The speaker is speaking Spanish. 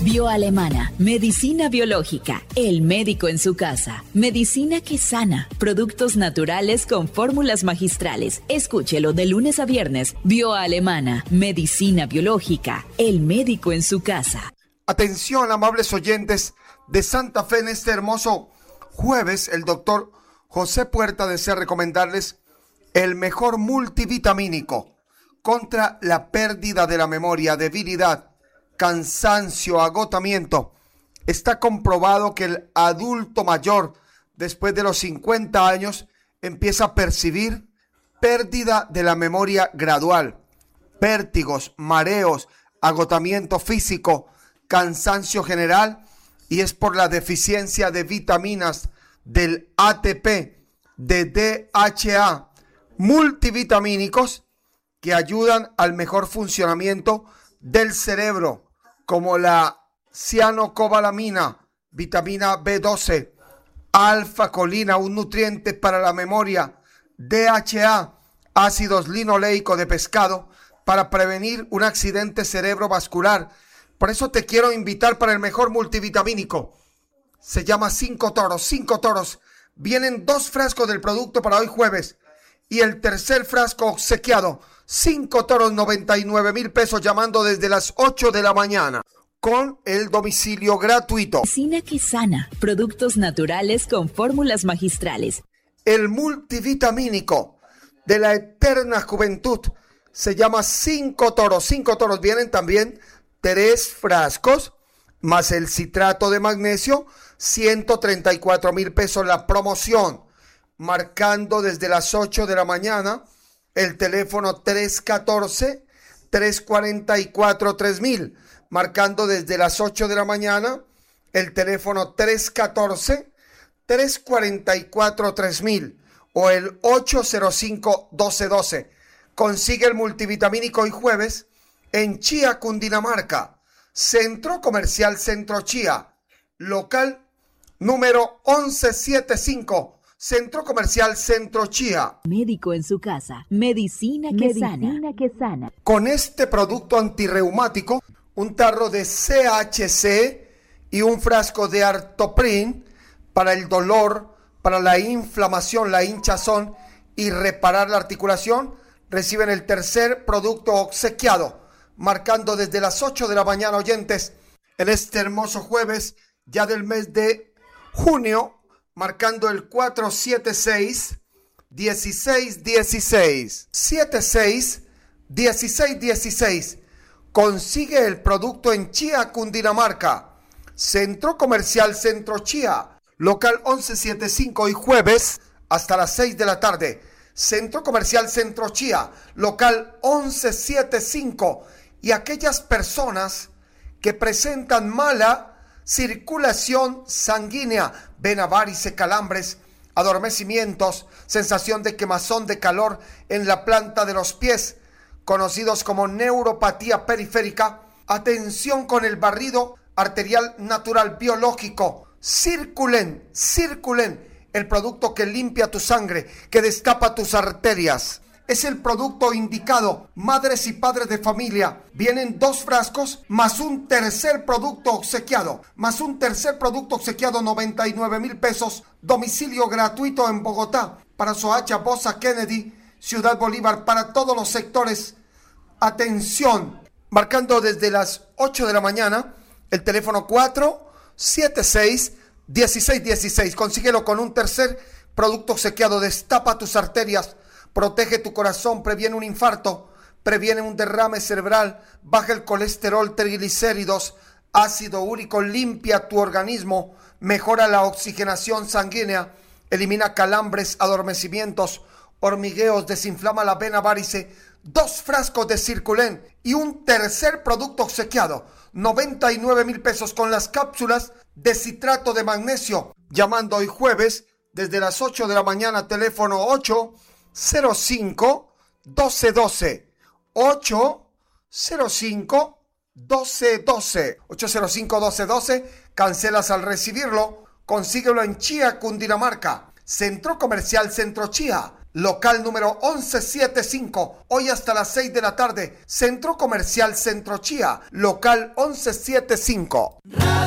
Bioalemana, medicina biológica, el médico en su casa, medicina que sana, productos naturales con fórmulas magistrales. Escúchelo de lunes a viernes. Bioalemana, medicina biológica, el médico en su casa. Atención, amables oyentes de Santa Fe, en este hermoso jueves, el doctor José Puerta desea recomendarles el mejor multivitamínico contra la pérdida de la memoria, debilidad, cansancio, agotamiento. Está comprobado que el adulto mayor, después de los 50 años, empieza a percibir pérdida de la memoria gradual, vértigos, mareos, agotamiento físico, cansancio general, y es por la deficiencia de vitaminas del ATP, de DHA, multivitamínicos que ayudan al mejor funcionamiento del cerebro, como la cianocobalamina, vitamina B12, alfa-colina, un nutriente para la memoria, DHA, ácidos linoleico de pescado, para prevenir un accidente cerebrovascular. Por eso te quiero invitar para el mejor multivitamínico. Se llama 5 toros, 5 toros. Vienen 2 frascos del producto para hoy jueves. Y el tercer frasco obsequiado, 5 toros, 99,000 pesos, llamando desde las 8 de la mañana. Con el domicilio gratuito. Medicina que sana, productos naturales con fórmulas magistrales. El multivitamínico de la eterna juventud se llama 5 toros. 5 toros. Vienen también 3 frascos más el citrato de magnesio, 134,000 pesos la promoción. Marcando desde las 8 de la mañana el teléfono 314-344-3000. Marcando desde las 8 de la mañana el teléfono 314-344-3000 o el 805-1212. Consigue el multivitamínico hoy jueves en Chía, Cundinamarca. Centro Comercial Centro Chía, local número 1175. Centro Comercial Centro Chía. Médico en su casa. Medicina que sana. Con este producto antirreumático, un tarro de CHC y un frasco de Artoprin para el dolor, para la inflamación, la hinchazón y reparar la articulación, reciben el tercer producto obsequiado. Marcando desde las 8 de la mañana, oyentes, en este hermoso jueves, ya del mes de junio, marcando el 476-1616. 76-1616. Consigue el producto en Chía, Cundinamarca. Centro Comercial Centro Chía, local 1175, y jueves hasta las 6 de la tarde. Centro Comercial Centro Chía, local 1175. Y aquellas personas que presentan mala circulación sanguínea, vena, varice, calambres, adormecimientos, sensación de quemazón, de calor en la planta de los pies, conocidos como neuropatía periférica, atención con el barrido arterial natural biológico. Circulen, el producto que limpia tu sangre, que destapa tus arterias. Es el producto indicado. Madres y padres de familia, vienen 2 frascos más un tercer producto obsequiado. 99,000 pesos. Domicilio gratuito en Bogotá, para Soacha, Bosa, Kennedy, Ciudad Bolívar, para todos los sectores. Atención, marcando desde las 8 de la mañana el teléfono 476-1616. Consíguelo con un tercer producto obsequiado. Destapa tus arterias, protege tu corazón, previene un infarto, previene un derrame cerebral, baja el colesterol, triglicéridos, ácido úrico, limpia tu organismo, mejora la oxigenación sanguínea, elimina calambres, adormecimientos, hormigueos, desinflama la vena varice. 2 frascos de Circulen y un tercer producto obsequiado, 99,000 pesos, con las cápsulas de citrato de magnesio. Llamando hoy jueves desde las 8 de la mañana, teléfono 805-1212. 805-1212. Cancelas al recibirlo. Consíguelo en Chía, Cundinamarca. Centro Comercial Centro Chía, local número 1175, hoy hasta las 6 de la tarde, Centro Comercial Centro Chía, local 1175.